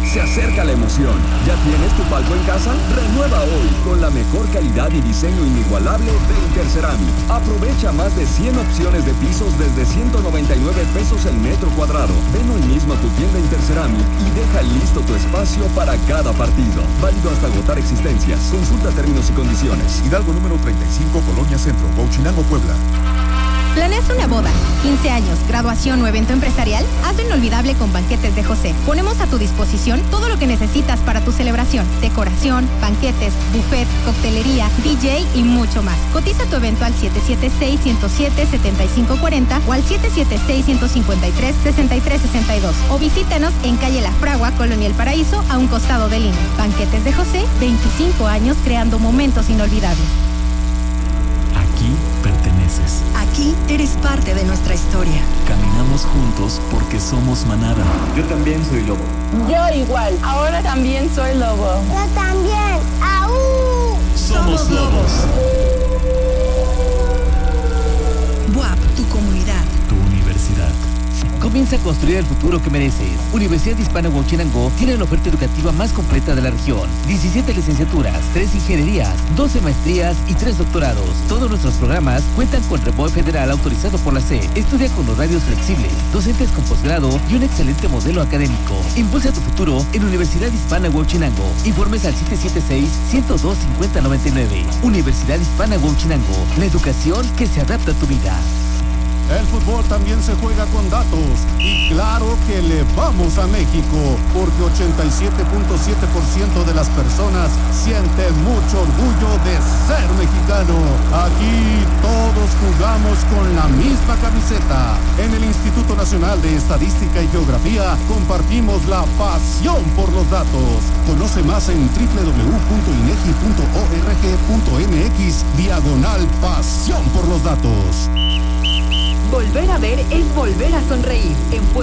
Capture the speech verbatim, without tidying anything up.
Se acerca la emoción. ¿Ya tienes tu palco en casa? Renueva hoy con la mejor calidad y diseño inigualable de Interceramic. Aprovecha más de cien opciones de pisos desde ciento noventa y nueve pesos el metro cuadrado. Ven hoy mismo a tu tienda Interceramic y deja listo tu espacio para cada partido. Válido hasta agotar existencias. Consulta términos y condiciones. Hidalgo número treinta y cinco, Colonia Centro, Huauchinango, Puebla. ¿Planeas una boda, quince años, graduación o evento empresarial? Hazlo inolvidable con Banquetes de José. Ponemos a tu disposición todo lo que necesitas para tu celebración. Decoración, banquetes, buffet, coctelería, D J y mucho más. Cotiza tu evento al siete siete seis, uno cero siete, siete cinco cuatro cero o al siete siete seis, uno cinco tres, seis tres seis dos. O visítanos en calle La Fragua, Colonia El Paraíso, a un costado del I N E. Banquetes de José, veinticinco años creando momentos inolvidables. Aquí perteneces. Aquí eres parte de nuestra historia. Caminamos juntos porque somos manada. Yo también soy lobo. Yo igual. Ahora también soy lobo. Yo también. ¡Aú! Somos lobos. B U A P, tu comunidad. Tu universidad. Comienza a construir el futuro que mereces. Universidad Hispana Huauchinango tiene la oferta educativa más completa de la región. diecisiete licenciaturas, tres ingenierías, doce maestrías y tres doctorados. Todos nuestros programas cuentan con reboe federal autorizado por la C E. Estudia con horarios flexibles, docentes con posgrado y un excelente modelo académico. Impulsa tu futuro en Universidad Hispana Huauchinango. Informes al siete siete seis, uno cero dos, cinco cero nueve nueve. Universidad Hispana Huauchinango. La educación que se adapta a tu vida. El fútbol también se juega con datos y claro que le vamos a México porque ochenta y siete punto siete por ciento de las personas sienten mucho orgullo de ser mexicano. Aquí todos jugamos con la misma camiseta. En el Instituto Nacional de Estadística y Geografía compartimos la pasión por los datos. Conoce más en doble u doble u doble u punto inegi punto org punto mx diagonal pasión por los datos. Volver a ver es volver a sonreír. En